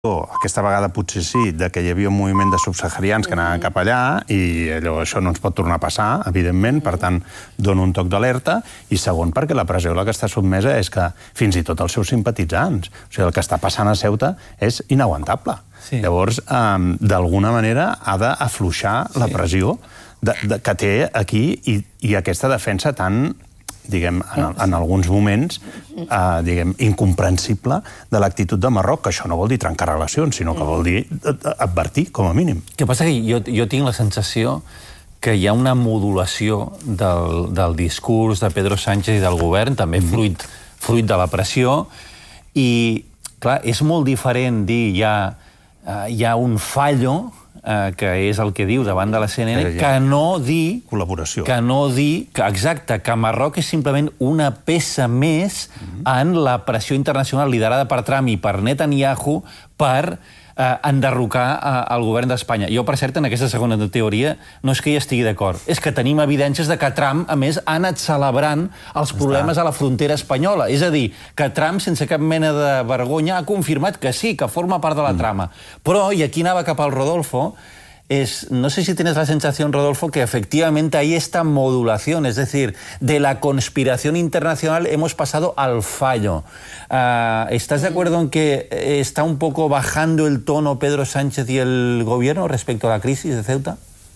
aquesta vegada potser sí, que hi havia un moviment de subsaharians que anaven cap allà i això no ens pot tornar a passar, evidentment, per tant, dono un toc d'alerta, i segon, perquè la pressió a la que està sotmesa és que fins i tot els seus simpatitzants, o sigui, el que està passant a Ceuta és inaguantable. Llavors, d'alguna manera, ha d'afluixar la pressió que té aquí i aquesta defensa tan, diguem, en alguns moments, diguem, incomprensible de l'actitud de Marroc, que això no vol dir trencar relacions, sinó que vol dir advertir, com a mínim. El que passa que jo tinc la sensació que hi ha una modulació del discurs de Pedro Sánchez i del govern, també fruit de la pressió, i, clar, és molt diferent dir hi ha un fallo, que és el que diu davant de la CNN, que no dir... Col·laboració. Que no dir, exacte, que Marroc és simplement una peça més en la pressió internacional liderada per Trump i per Netanyahu per enderrocar el govern d'Espanya. Jo, per cert, en aquesta segona teoria, no és que hi estigui d'acord, és que tenim evidències de que Trump, a més, ha anat celebrant els problemes a la frontera espanyola. És a dir, que Trump, sense cap mena de vergonya, ha confirmat que sí, que forma part de la trama. Però, i aquí anava cap al Rodolfo, no sé si tienes la sensación, Rodolfo, que efectivamente hay esta modulación, es decir, de la conspiración internacional hemos pasado al fallo. ¿Estás de acuerdo en que está un poco bajando el tono Pedro Sánchez y el gobierno respecto a la crisis de Ceuta?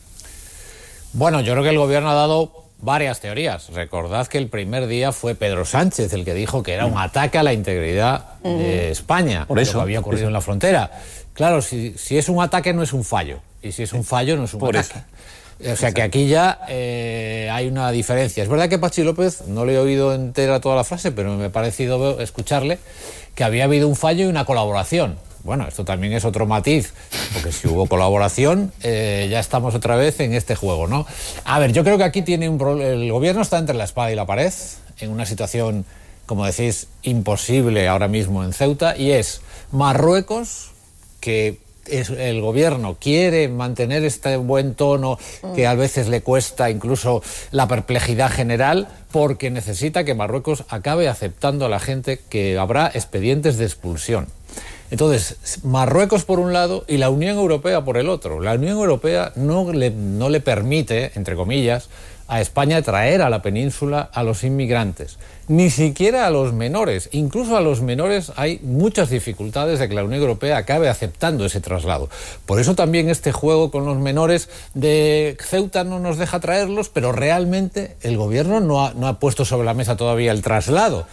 Bueno, yo creo que el gobierno ha dado varias teorías. Recordad que el primer día fue Pedro Sánchez el que dijo que era un ataque a la integridad de España, por eso, lo que había ocurrido en la frontera. Claro, si es un ataque no es un fallo. Y si es un fallo, no es un ataque. O sea que aquí ya hay una diferencia. Es verdad que Pachi López, no le he oído entera toda la frase, pero me ha parecido escucharle que había habido un fallo y una colaboración. Bueno, esto también es otro matiz, porque si hubo colaboración, ya estamos otra vez en este juego, ¿no? A ver, yo creo que aquí tiene un problema. El gobierno está entre la espada y la pared, en una situación, como decís, imposible ahora mismo en Ceuta, y es Marruecos, que el gobierno quiere mantener este buen tono que a veces le cuesta incluso la perplejidad general, porque necesita que Marruecos acabe aceptando a la gente, que habrá expedientes de expulsión. Entonces, Marruecos por un lado y la Unión Europea por el otro. La Unión Europea no le permite, entre comillas, a España traer a la península a los inmigrantes, ni siquiera a los menores. Incluso a los menores hay muchas dificultades de que la Unión Europea acabe aceptando ese traslado. Por eso también este juego con los menores de Ceuta no nos deja traerlos, pero realmente el gobierno no ha puesto sobre la mesa todavía el traslado.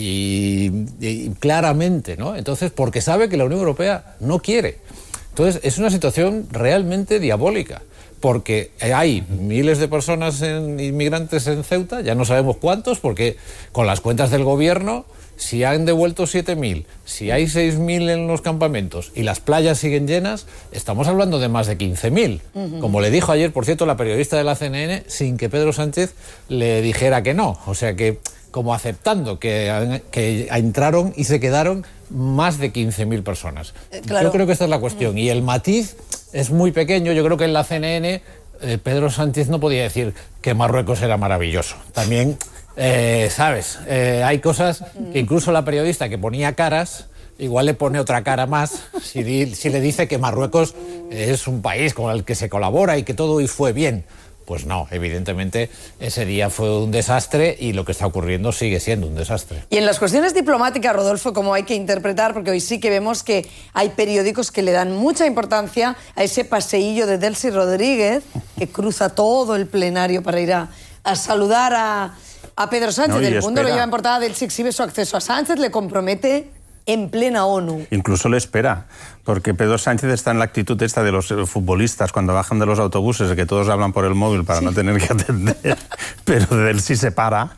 Y claramente, ¿no? Entonces, porque sabe que la Unión Europea no quiere. Entonces, es una situación realmente diabólica, porque hay miles de personas inmigrantes en Ceuta, ya no sabemos cuántos, porque con las cuentas del gobierno, si han devuelto 7.000, si hay 6.000 en los campamentos y las playas siguen llenas, estamos hablando de más de 15.000. Como le dijo ayer, por cierto, la periodista de la CNN, sin que Pedro Sánchez le dijera que no. O sea que, como aceptando que entraron y se quedaron más de 15.000 personas. Claro. Yo creo que esta es la cuestión. Y el matiz es muy pequeño. Yo creo que en la CNN Pedro Sánchez no podía decir que Marruecos era maravilloso. También, ¿sabes? Hay cosas que incluso la periodista que ponía caras, igual le pone otra cara más si le dice que Marruecos es un país con el que se colabora y que todo y fue bien. Pues no, evidentemente ese día fue un desastre y lo que está ocurriendo sigue siendo un desastre. Y en las cuestiones diplomáticas, Rodolfo, ¿cómo hay que interpretar? Porque hoy sí que vemos que hay periódicos que le dan mucha importancia a ese paseillo de Delcy Rodríguez, que cruza todo el plenario para ir a saludar a Pedro Sánchez. El Mundo lo lleva en portada. Delcy exhibe su acceso a Sánchez, le compromete en plena ONU. Incluso le espera, porque Pedro Sánchez está en la actitud esta de los futbolistas cuando bajan de los autobuses, que todos hablan por el móvil para no tener que atender, pero de él sí se para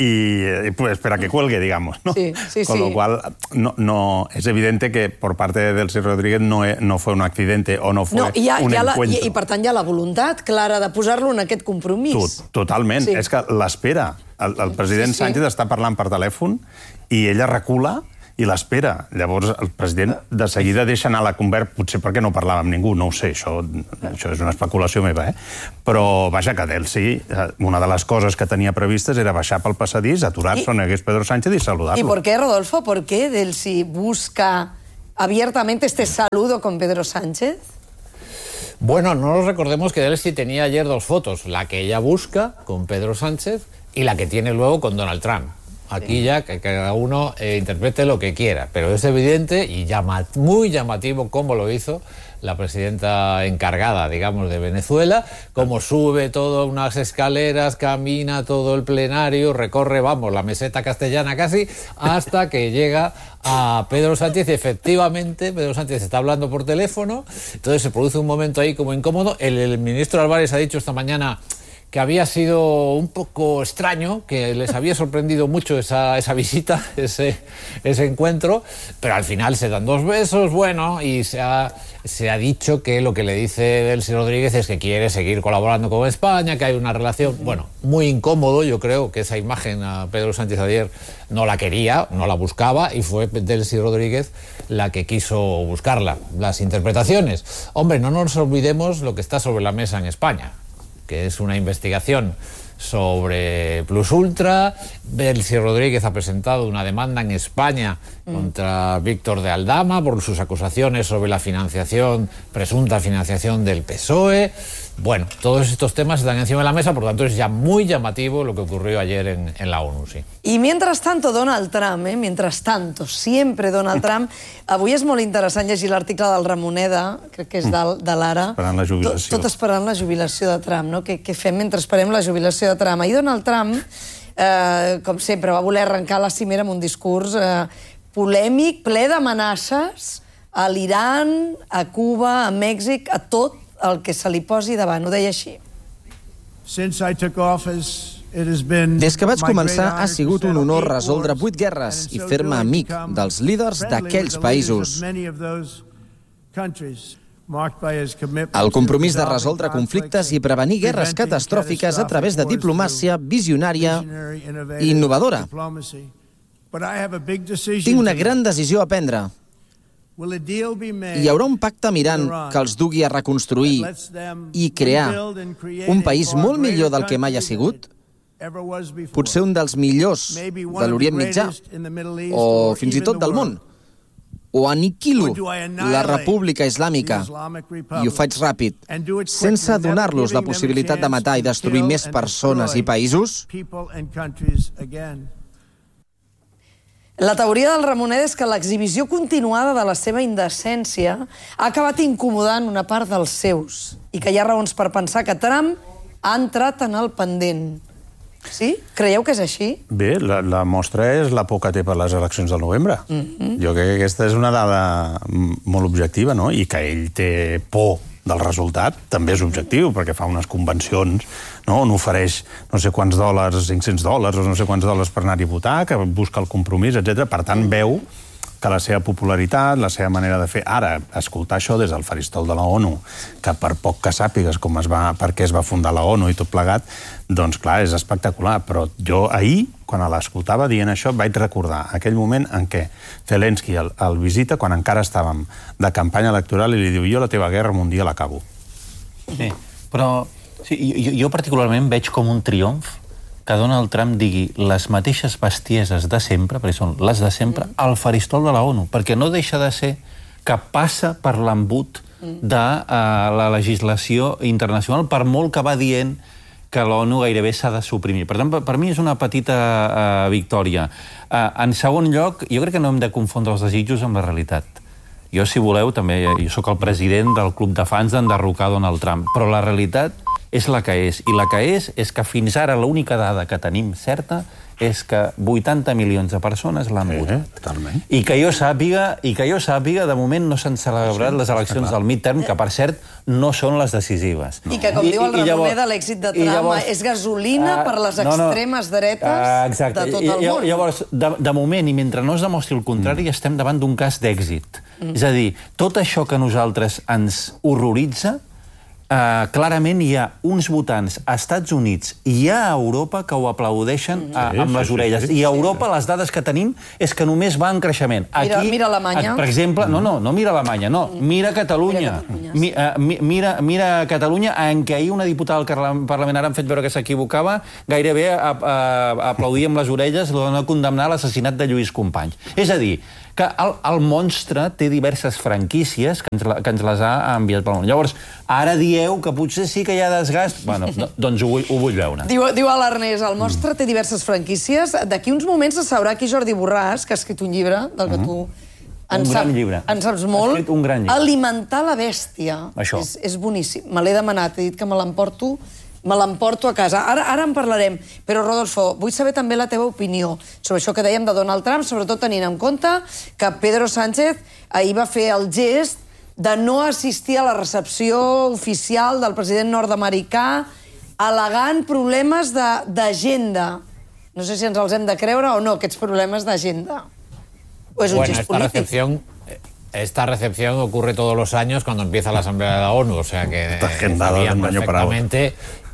y pues espera que cuelgue, digamos, ¿no? Con lo cual, no, es evidente que por parte de Delcy Rodríguez no fue un accidente o no fue un encuentro. I per tant hi ha la voluntat clara de posar-lo en aquest compromís. Totalment, és que l'espera. El president Sánchez està parlant per telèfon i ella recula i l'espera. Llavors, el president de seguida deixa anar la conversa, potser perquè no parlava amb ningú, no ho sé, això és una especulació meva, però, vaja, que Delcy, una de les coses que tenia previstes era baixar pel passadís, aturar-se on hagués Pedro Sánchez i saludar-lo. ¿Y por qué, Rodolfo? ¿Por qué Delcy busca abiertamente este saludo con Pedro Sánchez? Bueno, no nos recordemos que Delcy tenía ayer dos fotos, la que ella busca con Pedro Sánchez y la que tiene luego con Donald Trump. Aquí ya que cada uno interprete lo que quiera, pero es evidente y muy llamativo cómo lo hizo la presidenta encargada, digamos, de Venezuela, cómo sube todas unas escaleras, camina todo el plenario, recorre, vamos, la meseta castellana casi, hasta que llega a Pedro Sánchez. Y efectivamente, Pedro Sánchez está hablando por teléfono, entonces se produce un momento ahí como incómodo. El ministro Álvarez ha dicho esta mañana que había sido un poco extraño, que les había sorprendido mucho esa visita, ese encuentro, pero al final se dan dos besos, bueno, y se ha dicho que lo que le dice Delcy Rodríguez es que quiere seguir colaborando con España, que hay una relación, bueno, muy incómodo. Yo creo que esa imagen a Pedro Sánchez ayer no la quería, no la buscaba, y fue Delcy Rodríguez la que quiso buscarla. Las interpretaciones. Hombre, no nos olvidemos lo que está sobre la mesa en España, que es una investigación sobre Plus Ultra. Delcy Rodríguez ha presentado una demanda en España contra Víctor de Aldama por sus acusaciones sobre la presunta financiación del PSOE. Bueno, todos estos temas están encima de la mesa, por tanto es ya muy llamativo lo que ocurrió ayer en la ONU, sí. I mentrestant, Donald Trump, mientras tanto, sempre Donald Trump. Avui és molt interessant llegir l'article del Ramoneda, crec que és de l'Ara. Esperant la jubilació. Tot esperant la jubilació de Trump, no? Què fem mentre esperem la jubilació de Trump? Ahir Donald Trump, com sempre, va voler arrencar la cimera amb un discurs polèmic, ple d'amenaces a l'Iran, a Cuba, a Mèxic, a tot el que se li posi davant. Ho deia així. Des que vaig començar ha sigut un honor resoldre 8 guerres i fer-me amic dels líders d'aquells països. El compromís de resoldre conflictes i prevenir guerres catastròfiques a través de diplomàcia visionària i innovadora. Tinc una gran decisió a prendre. Hi haurà un pacte amb Iran que els dugui a reconstruir i crear un país molt millor del que mai ha sigut, potser un dels millors de l'Orient Mitjà o fins i tot del món. O aniquilo la República Islàmica, i ho faig ràpid, sense donar-los la possibilitat de matar i destruir més persones i països? La teoria del Ramoneda és que l'exhibició continuada de la seva indecència ha acabat incomodant una part dels seus i que hi ha raons per pensar que Trump ha entrat en el pendent. Sí? Creieu que és així? Bé, la mostra és la por que té per les eleccions del novembre. Jo crec que aquesta és una dada molt objectiva, no? I que ell té por del resultat també és objectiu, perquè fa unes convencions on ofereix no sé quants dòlars, $500 o no sé quants dòlars per anar-hi a votar, que busca el compromís, etc. Per tant, veu que la seva popularitat, la seva manera de fer... Ara, escoltar això des del faristol de la ONU, que per poc que sàpigues per què es va fundar la ONU i tot plegat, doncs clar, és espectacular. Però jo ahir, quan l'escoltava dient això, vaig recordar aquell moment en què Zelensky el visita quan encara estàvem de campanya electoral i li diu: jo la teva guerra un dia l'acabo. Sí, però jo particularment veig com un triomf que Donald Trump digui les mateixes bestieses de sempre, perquè són les de sempre, al faristol de la ONU, perquè no deixa de ser que passa per l'embut de la legislació internacional, per molt que va dient que l'ONU gairebé s'ha de suprimir. Per tant, per mi és una petita victòria. En segon lloc, jo crec que no hem de confondre els desitjos amb la realitat. Jo, si voleu, també, jo sóc el president del club de fans d'enderrocar Donald Trump, però la realitat és la que és. I la que és que fins ara l'única dada que tenim certa és que 80 milions de persones l'han votat. Totalment. I que jo sàpiga, de moment no s'han celebrat les eleccions del midterm, que per cert no són les decisives. I que, com diu el Ramoneda, l'èxit de Trump és gasolina per les extremes dretes de tot el món. Llavors, de moment, i mentre no es demostri el contrari, estem davant d'un cas d'èxit. És a dir, tot això que a nosaltres ens horroritza, clarament hi ha uns votants a Estats Units i a Europa que ho aplaudeixen amb les orelles. I a Europa les dades que tenim és que només va en creixement. Mira Alemanya. Per exemple, no mira Alemanya, no, mira Catalunya. Mira Catalunya, en què ahir una diputada del Parlament ara han fet veure que s'equivocava, gairebé aplaudia amb les orelles de no condemnar l'assassinat de Lluís Companys. És a dir, que el monstre té diverses franquícies que ens les ha enviat pel món. Llavors, ara dieu que potser sí que hi ha desgast. Bueno, doncs ho vull veure. Diu a l'Ernest, el monstre té diverses franquícies. D'aquí uns moments se sabrà aquí Jordi Borràs, que ha escrit un llibre del que tu en saps molt. Ha escrit un gran llibre. Alimentar la bèstia. Això. És boníssim. Me l'he demanat, he dit que me l'emporto a casa. Ara en parlarem. Però, Rodolfo, vull saber també la teva opinió sobre això que dèiem de Donald Trump, sobretot tenint en compte que Pedro Sánchez ahir va fer el gest de no assistir a la recepció oficial del president nord-americà al·legant problemes d'agenda. No sé si ens els hem de creure o no, aquests problemes d'agenda. ¿O es un gest político? Esta recepción ocurre todos los años cuando empieza la Asamblea de la ONU, o sea que sabían perfectamente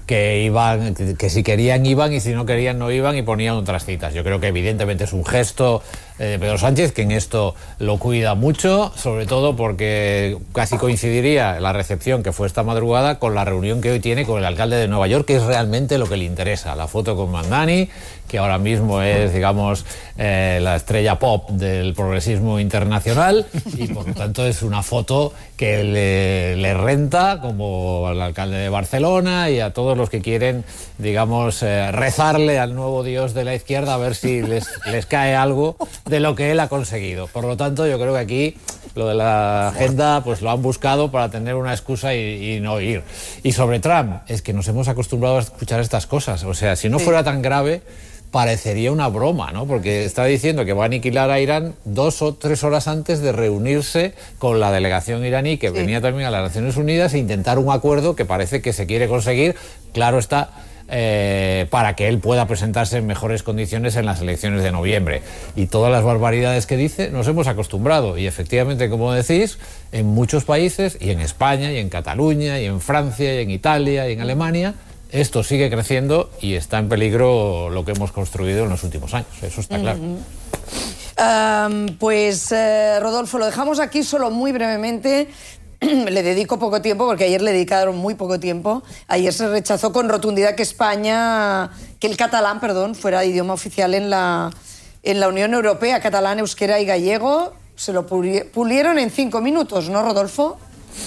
que si querían iban y si no querían no iban y ponían otras citas. Yo creo que evidentemente es un gesto de Pedro Sánchez, que en esto lo cuida mucho, sobre todo porque casi coincidiría la recepción que fue esta madrugada con la reunión que hoy tiene con el alcalde de Nueva York, que es realmente lo que le interesa. La foto con Mandani, que ahora mismo es, digamos, la estrella pop del progresismo internacional, y por lo tanto es una foto que le renta como al alcalde de Barcelona y a todos los que quieren, digamos, rezarle al nuevo dios de la izquierda a ver si les cae algo de lo que él ha conseguido. Por lo tanto, yo creo que aquí lo de la agenda pues lo han buscado para tener una excusa y no ir. Y sobre Trump, es que nos hemos acostumbrado a escuchar estas cosas. O sea, si no fuera tan grave, parecería una broma, ¿no? Porque está diciendo que va a aniquilar a Irán 2 o 3 horas antes de reunirse con la delegación iraní que venía también a las Naciones Unidas e intentar un acuerdo que parece que se quiere conseguir, claro está, para que él pueda presentarse en mejores condiciones en las elecciones de noviembre. Y todas las barbaridades que dice nos hemos acostumbrado. Y efectivamente, como decís, en muchos países, y en España, y en Cataluña, y en Francia, y en Italia, y en Alemania, esto sigue creciendo y está en peligro lo que hemos construido en los últimos años. Eso está claro. Rodolfo, lo dejamos aquí solo muy brevemente. Le dedico poco tiempo, porque ayer le dedicaron muy poco tiempo. Ayer se rechazó con rotundidad que el catalán, fuera idioma oficial en la Unión Europea. Catalán, euskera y gallego se lo pulieron en 5 minutos, ¿no, Rodolfo?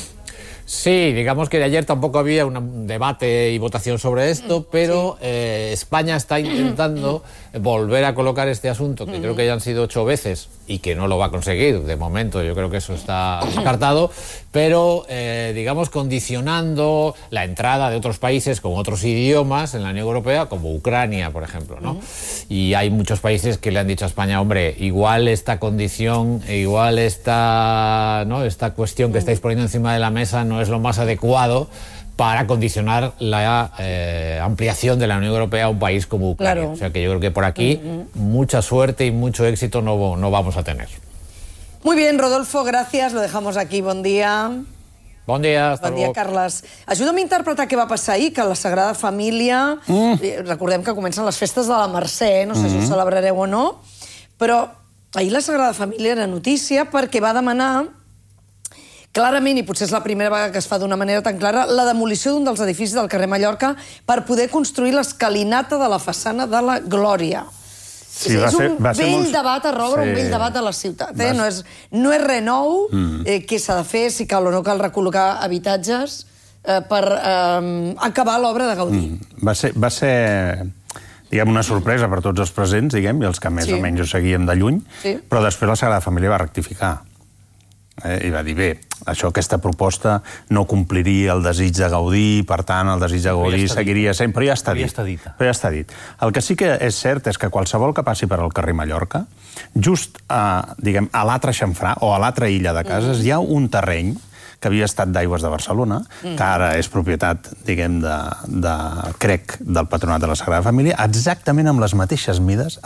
Sí, digamos que de ayer tampoco había un debate y votación sobre esto, pero España está intentando volver a colocar este asunto, que creo que ya han sido 8 veces y que no lo va a conseguir de momento. Yo creo que eso está descartado, pero digamos condicionando la entrada de otros países con otros idiomas en la Unión Europea, como Ucrania, por ejemplo, ¿no? Y hay muchos países que le han dicho a España, hombre, igual esta condición, igual esta cuestión que estáis poniendo encima de la mesa no es lo más adecuado para condicionar la ampliación de la Unión Europea a un país como Ucrania. Claro. O sea que yo creo que por aquí mucha suerte y mucho éxito no vamos a tener. Muy bien, Rodolfo, gracias. Lo dejamos aquí. Bon dia. Bon dia, hasta luego. Bon dia, Carles. Ajuda'm a interpretar què va passar ahir, que la Sagrada Família... Recordem que comencen les festes de la Mercè, no sé si ho celebrareu o no, però ahir la Sagrada Família era notícia perquè va demanar clarament, i potser és la primera vegada que es fa d'una manera tan clara, la demolició d'un dels edificis del carrer Mallorca per poder construir l'escalinata de la façana de la Glòria. Sí, és un vell debat a Roure, un vell debat a la ciutat. No és res nou, què s'ha de fer, si cal o no cal recol·locar habitatges per acabar l'obra de Gaudí. Va ser diguem, una sorpresa per tots els presents, diguem, i els que més o menys ho seguíem de lluny, però després la Sagrada Família va rectificar. I va dir, bé, aquesta proposta no compliria el desig de Gaudí, per tant, el desig de Gaudí seguiria sent... Però ja està dit. El que sí que és cert és que qualsevol que passi per al carrer Mallorca, just a l'altre xamfrà o a l'altra illa de cases, hi ha un terreny que havia estat d'Aigües de Barcelona, que ara és propietat, diguem, crec, del Patronat de la Sagrada Família, exactament amb les mateixes mides,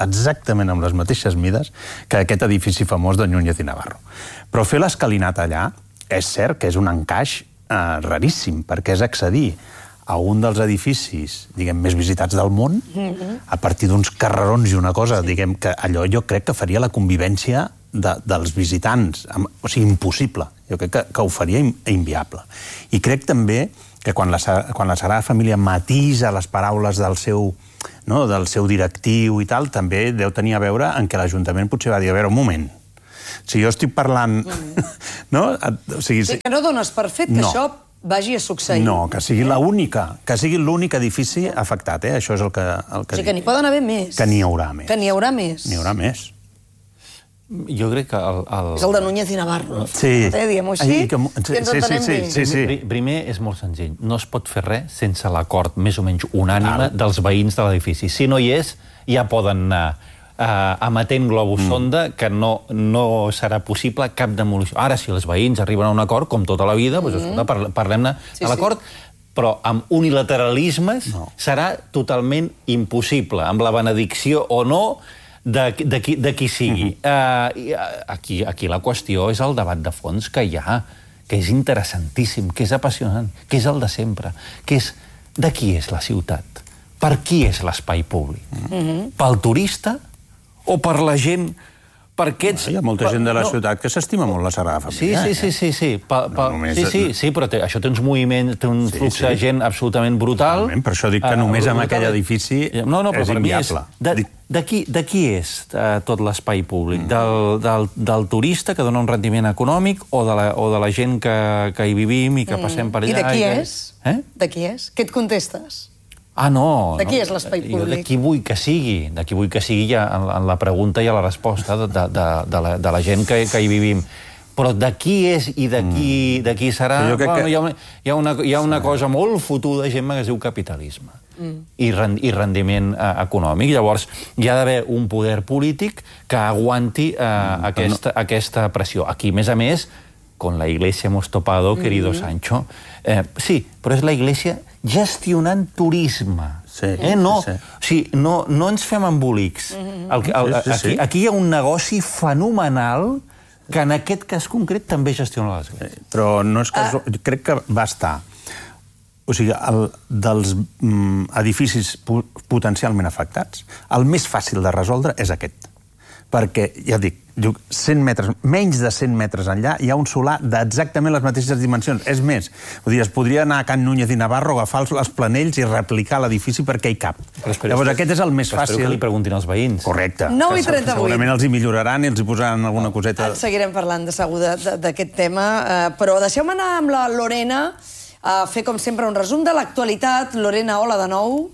que aquest edifici famós de Núñez i Navarro. Però fer l'escalinata allà, és cert que és un encaix raríssim, perquè és accedir a un dels edificis, diguem, més visitats del món, a partir d'uns carrerons i una cosa, diguem, que allò jo crec que faria la convivència dels visitants, o sigui, impossible. Jo crec que ho faria inviable. I crec també que quan la Sagrada Família matisa les paraules del seu directiu i tal, també deu tenir a veure en què l'Ajuntament potser va dir, a veure, un moment, Si jo estic parlant... No? O sigui, que no dones per fet que això vagi a succeir. No, que sigui l'únic edifici afectat, això és el que... O sigui, que n'hi poden haver més. Que n'hi haurà més. Que n'hi haurà més. N'hi haurà més. Jo crec que és el de Núñez i Navarro. Sí. Diguem-ho així, que ens entenem bé. Sí. Primer, és molt senzill. No es pot fer res sense l'acord més o menys unànime dels veïns de l'edifici. Si no hi és, ja poden anar emetent globus sonda, que no serà possible cap demolició. Ara, si els veïns arriben a un acord, com tota la vida, parlem-ne de l'acord, però amb unilateralismes serà totalment impossible, amb la benedicció o no de qui sigui. Aquí la qüestió és el debat de fons que hi ha, que és interessantíssim, que és apassionant, que és el de sempre, que és de qui és la ciutat? Per qui és l'espai públic? Pel turista o per la gent... Hi ha molta gent de la ciutat que s'estima molt la Sagrada Família. Sí, però això té uns moviments, té un flux de gent absolutament brutal. Per això dic que només amb aquell edifici és inviable. De qui és tot l'espai públic? Del turista que dona un rendiment econòmic o de la gent que hi vivim i que passem per allà? I de qui és? De qui és? Què et contestes? No. De qui és l'espai públic? De qui vull que sigui. De qui vull que sigui ja en la pregunta i a la resposta de la gent que hi vivim. Però de qui és i de qui serà... Hi ha una cosa molt fotuda, Gemma, que es diu capitalisme i rendiment econòmic. Llavors, hi ha d'haver un poder polític que aguanti aquesta pressió. Aquí, a més, con la Iglesia hemos topado, querido Sancho. Sí, però és la Iglesia gestionant turisme. No ens fem embolics. Aquí hi ha un negoci fenomenal que en aquest cas concret també gestiona l'Església. Però no és casual, crec que va estar. O sigui, dels edificis potencialment afectats, el més fàcil de resoldre és aquest. Perquè, ja dic, 100 metres, menys de 100 metres enllà, hi ha un solar d'exactament les mateixes dimensions. És més, es podria anar a Can Núñez i Navarro, agafar els planells i replicar l'edifici perquè hi cap. Llavors, aquest és el més fàcil. Espero que li preguntin als veïns. Correcte. 9:38. Segurament els hi milloraran i els hi posaran alguna coseta. Seguirem parlant de segur d'aquest tema, però deixeu-me anar amb la Lorena a fer, com sempre, un resum de l'actualitat. Lorena, hola de nou.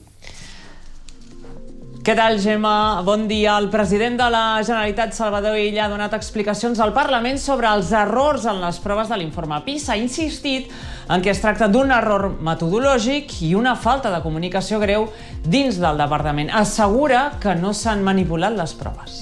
Què tal, Gemma? Bon dia. El president de la Generalitat, Salvador Illa, ha donat explicacions al Parlament sobre els errors en les proves de l'informe PISA. Ha insistit en que es tracta d'un error metodològic i una falta de comunicació greu dins del departament. Assegura que no s'han manipulat les proves.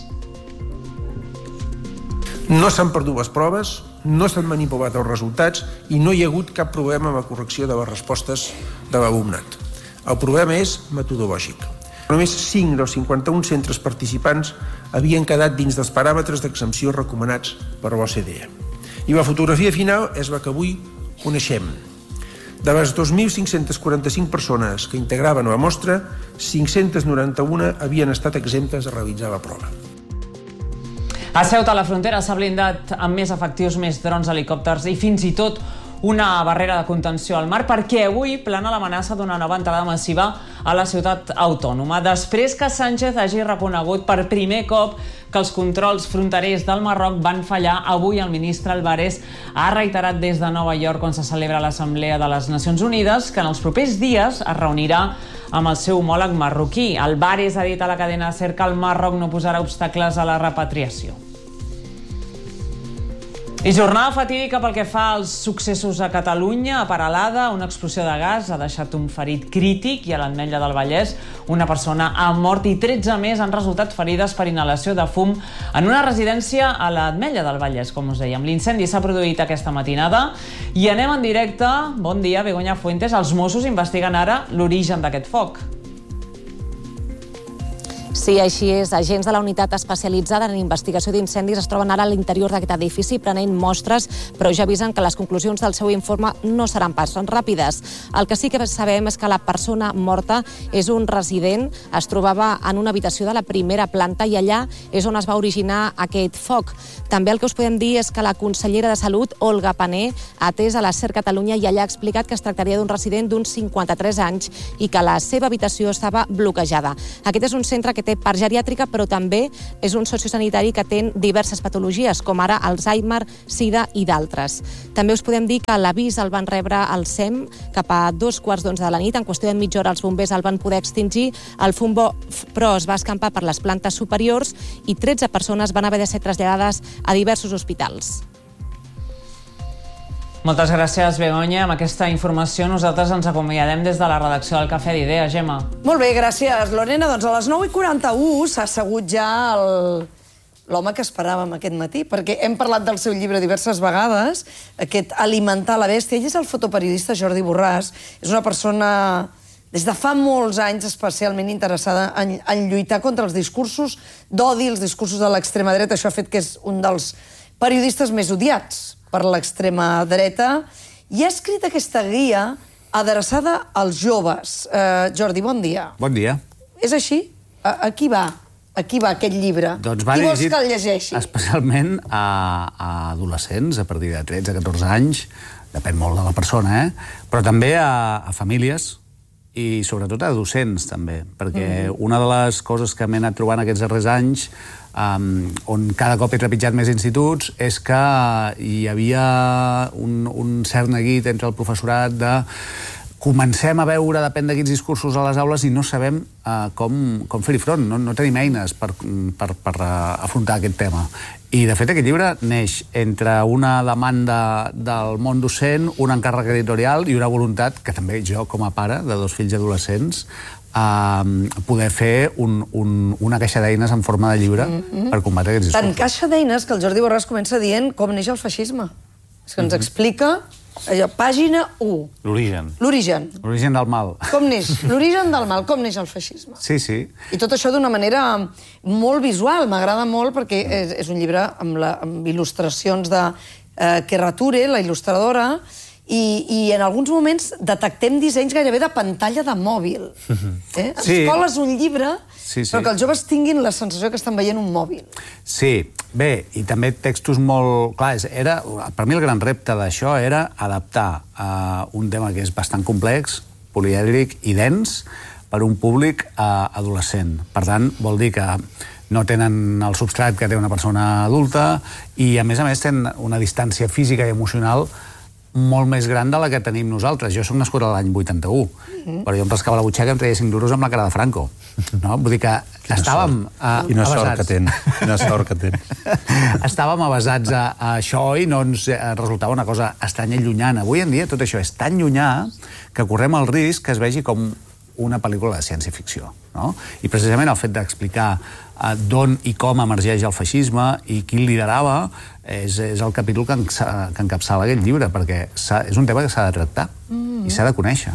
No s'han perdut les proves, no s'han manipulat els resultats i no hi ha hagut cap problema amb la correcció de les respostes de l'alumnat. El problema és metodològic. Només 5 dels 51 centres participants havien quedat dins dels paràmetres d'exempció recomanats per l'OCDE. I la fotografia final és la que avui coneixem. De les 2.545 persones que integraven la mostra, 591 havien estat exemptes de realitzar la prova. A Ceuta, la frontera s'ha blindat amb més efectius, més drons, helicòpters i fins i tot una barrera de contenció al mar, perquè avui plana l'amenaça d'una nova entrada massiva a la ciutat autònoma. Després que Sánchez hagi reconegut per primer cop que els controls fronterers del Marroc van fallar, avui el ministre Álvarez ha reiterat des de Nova York, on se celebra l'Assemblea de les Nacions Unides, que en els propers dies es reunirà amb el seu homòleg marroquí. Álvarez ha dit a la cadena SER que el Marroc no posarà obstacles a la repatriació. I jornada fatídica pel que fa als successos a Catalunya. A Peralada, una explosió de gas ha deixat un ferit crític i a l'Ametlla del Vallès una persona ha mort i 13 més han resultat ferides per inhalació de fum en una residència a l'Ametlla del Vallès, com us dèiem. L'incendi s'ha produït aquesta matinada i anem en directe. Bon dia, Begoña Fuentes. Els Mossos investiguen ara l'origen d'aquest foc. Sí, així és. Agents de la unitat especialitzada en investigació d'incendis es troben ara a l'interior d'aquest edifici prenent mostres, però ja avisen que les conclusions del seu informe no seran pas ràpides. El que sí que sabem és que la persona morta és un resident, es trobava en una habitació de la primera planta i allà és on es va originar aquest foc. També el que us podem dir és que la consellera de Salut, Olga Pané, ha atès a la SER Catalunya i allà ha explicat que es tractaria d'un resident d'uns 53 anys i que la seva habitació estava bloquejada. Aquest és un centre que té aquest part geriàtrica, però també és un sociosanitari que té diverses patologies, com ara Alzheimer, Sida i d'altres. També us podem dir que l'avís el van rebre al SEM cap a 2:15 de la nit. En qüestió de mitja hora els bombers el van poder extingir. El fum però es va escampar per les plantes superiors i 13 persones van haver de ser traslladades a diversos hospitals. Moltes gràcies, Begoña. Amb aquesta informació nosaltres ens acomiadem des de la redacció del Cafè d'Idea. Gemma. Molt bé, gràcies, Lorena. Doncs a les 9:41 s'ha assegut ja l'home que esperàvem aquest matí, perquè hem parlat del seu llibre diverses vegades, aquest Alimentar la bèstia. Ell és el fotoperiodista Jordi Borràs. És una persona des de fa molts anys especialment interessada en lluitar contra els discursos d'odi, els discursos de l'extrema dreta. Això ha fet que és un dels periodistes més odiats per l'extrema dreta, i ha escrit aquesta guia adreçada als joves. Jordi, bon dia. Bon dia. És així? A qui va? A qui va aquest llibre? Doncs va qui vols dirigit que el llegeixi? especialment a adolescents, a partir de 13-14 anys, depèn molt de la persona, però també a famílies i sobretot a docents, també, perquè una de les coses que m'he anat trobant aquests darrers anys, on cada cop he trepitjat més instituts, és que hi havia un cert neguit entre el professorat de comencem a veure, depèn de quins discursos a les aules, i no sabem com fer-hi front, no tenim eines per afrontar aquest tema. I, de fet, aquest llibre neix entre una demanda del món docent, un encàrrec editorial i una voluntat, que també jo, com a pare de 2 fills adolescents, poder fer una caixa d'eines en forma de llibre per combatre aquests discursos. Tant caixa d'eines que el Jordi Borràs comença dient com neix el feixisme. És que ens explica allò, pàgina 1. L'origen. L'origen. L'origen del mal. Com neix? L'origen del mal, com neix el feixisme. Sí, sí. I tot això d'una manera molt visual, m'agrada molt, perquè és un llibre amb il·lustracions de Kerra Ture, la il·lustradora, i en alguns moments detectem dissenys gairebé de pantalla de mòbil. Ens coles un llibre, però que els joves tinguin la sensació que estan veient un mòbil. Sí, bé, i també textos molt... Clar, per mi el gran repte d'això era adaptar un tema que és bastant complex, polièdric i dens, per un públic adolescent. Per tant, vol dir que no tenen el substrat que té una persona adulta i, a més, tenen una distància física i emocional molt més gran de la que tenim nosaltres. Jo soc nascut l'any 81, però jo em rascava la butxaca i em treia 5 duros amb la cara de Franco. Vull dir que estàvem avasats. Quina sort que tens. Quina sort que tens. Estàvem avasats a això i no ens resultava una cosa estranya i llunyana. Avui en dia tot això és tan llunyà que correm el risc que es vegi com una pel·lícula de ciència-ficció. I precisament el fet d'explicar d'on i com emergeix el feixisme i qui el liderava és el capítol que encapçala aquest llibre, perquè és un tema que s'ha de tractar i s'ha de conèixer.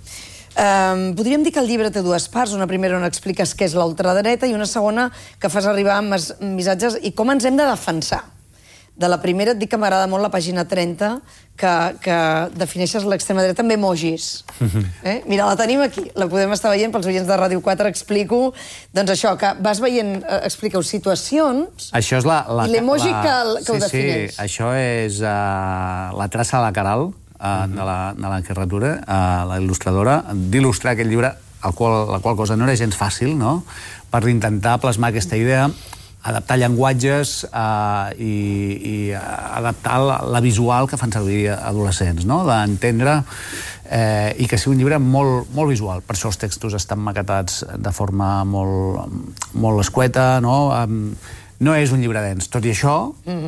Podríem dir que el llibre té 2 parts. Una primera on expliques què és la ultradreta i una segona que fas arribar amb missatges i com ens hem de defensar. De la primera et dic que m'agrada molt la pàgina 30, que defineixes l'extrema dreta amb emojis. Mira, la tenim aquí, la podem estar veient pels oients de Ràdio 4, explico, doncs això, que vas veient, expliqueu situacions, i l'emoji que ho defineix. Sí, això és la traça de la Caral, de la Kerra Ture, la il·lustradora, d'il·lustrar aquest llibre, la qual cosa no era gens fàcil, per intentar plasmar aquesta idea, adaptar llenguatges i adaptar la visual que fan servir adolescents, d'entendre i que sigui un llibre molt visual. Per això els textos estan maquetats de forma molt escueta, no és un llibre dens. Tot i això,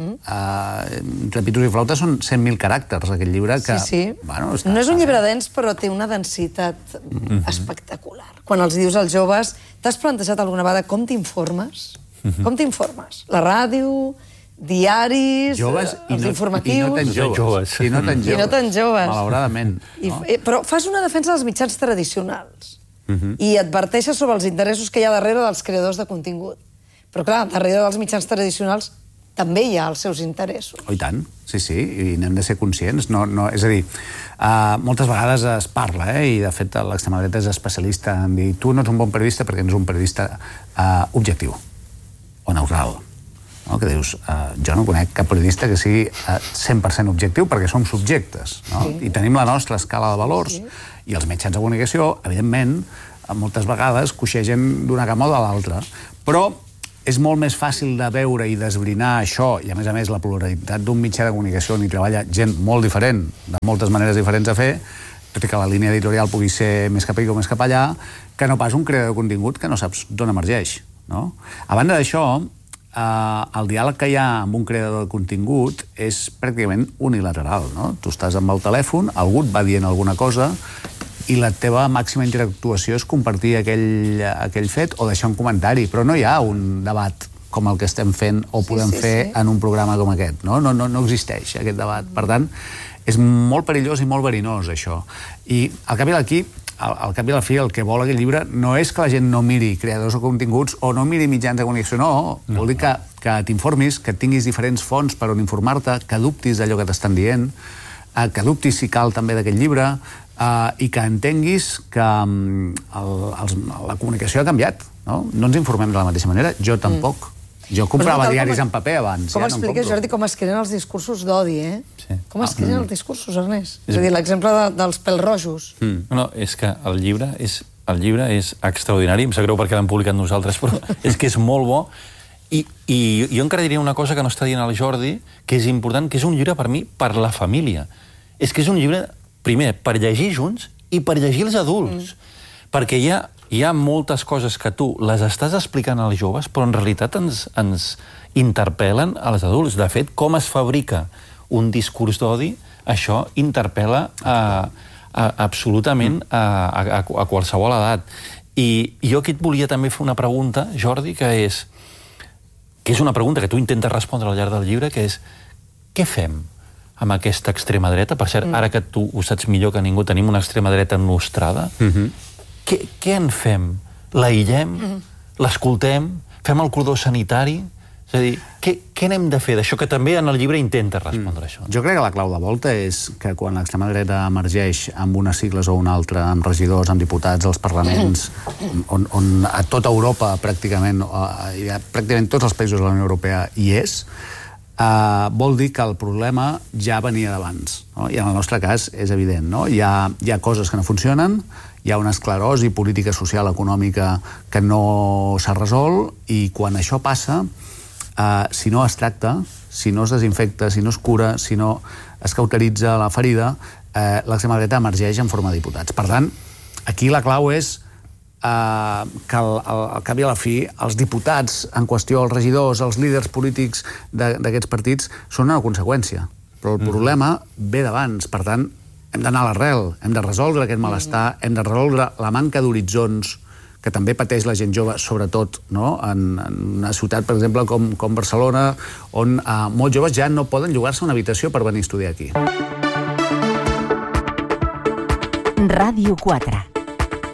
entre pitos i flautes són 100.000 caràcters, aquest llibre que... Sí. No és un llibre dens, però té una densitat espectacular. Quan els dius als joves, t'has plantejat alguna vegada com t'informes? Com t'informes? La ràdio, diaris, els informatius... I no tan joves. Malauradament. Però fas una defensa dels mitjans tradicionals i adverteixes sobre els interessos que hi ha darrere dels creadors de contingut. Però, clar, darrere dels mitjans tradicionals també hi ha els seus interessos. Oh, i tant, sí, i n'hem de ser conscients. És a dir, moltes vegades es parla, i de fet l'extrema dreta és especialista en dir tu no ets un bon periodista perquè no ets un periodista objectiu o neutral. Que dius, jo no conec cap periodista que sigui 100% objectiu perquè som subjectes i tenim la nostra escala de valors i els mitjans de comunicació, evidentment, moltes vegades coixegen d'una cama o de l'altra. Però és molt més fàcil de veure i d'esbrinar això, i a més la pluralitat d'un mitjà de comunicació on hi treballa gent molt diferent, de moltes maneres diferents de fer, tot i que la línia editorial pugui ser més cap aquí o més cap allà, que no pas un creador de contingut que no saps d'on emergeix. No? A banda d'això, el diàleg que hi ha amb un creador de contingut és pràcticament unilateral. No? Tu estàs amb el telèfon, algú et va dient alguna cosa i la teva màxima interactuació és compartir aquell fet o deixar un comentari, però no hi ha un debat com el que estem fent o podem fer en un programa com aquest. No existeix aquest debat. Per tant, és molt perillós i molt verinós, això. I al cap i a la fi, el que vol aquest llibre no és que la gent no miri creadors de continguts o no miri mitjans de comunicació, no. Vol dir que t'informis, que tinguis diferents fonts per on informar-te, que dubtis d'allò que t'estan dient, que dubtis, si cal, també d'aquest llibre, i que entenguis que la comunicació ha canviat. No ens informem de la mateixa manera, jo tampoc. Jo comprava diaris en paper abans. Com expliques, Jordi, com es creen els discursos d'odi, eh? Com es creen els discursos, Ernest? És a dir, l'exemple dels pèl-rojos. No, és que el llibre és extraordinari, em sap greu perquè l'hem publicat nosaltres, però és que és molt bo. I jo encara diria una cosa que no està dient el Jordi, que és important, que és un llibre per mi, per la família. És que és un llibre, primer, per llegir junts i per llegir els adults. Perquè hi ha moltes coses que tu les estàs explicant als joves, però en realitat ens interpel·len als adults. De fet, com es fabrica un discurs d'odi, això interpel·la absolutament a qualsevol edat. I jo aquí et volia també fer una pregunta, Jordi, que és una pregunta que tu intentes respondre al llarg del llibre, que és què fem amb aquesta extrema dreta? Per cert, ara que tu ho saps millor que ningú, tenim una extrema dreta nostrada. Què en fem? L'aïllem? L'escoltem? Fem el cordó sanitari? És a dir, què n'hem de fer d'això, que també en el llibre intenta respondre això? Jo crec que la clau de volta és que quan l'extrema dreta emergeix amb unes sigles o una altra, amb regidors, amb diputats, als parlaments, on a tota Europa pràcticament tots els països de la Unió Europea hi és, vol dir que el problema ja venia d'abans. I en el nostre cas és evident. Hi ha coses que no funcionen, hi ha una esclerosi política, social, econòmica que no s'ha resolt, i quan això passa, si no es tracta, si no es desinfecta, si no es cura, si no es cauteritza la ferida, l'extrema dreta emergeix en forma de diputats. Per tant, aquí la clau és que al cap i a la fi els diputats en qüestió, els regidors, els líders polítics d'aquests partits són una conseqüència, però el problema ve d'abans. Per tant, hem d'anar a l'arrel, hem de resoldre aquest malestar, hem de resoldre la manca d'horitzons que també pateix la gent jove, sobretot en una ciutat, per exemple, com Barcelona, on molts joves ja no poden llogar-se una habitació per venir a estudiar aquí. Ràdio 4.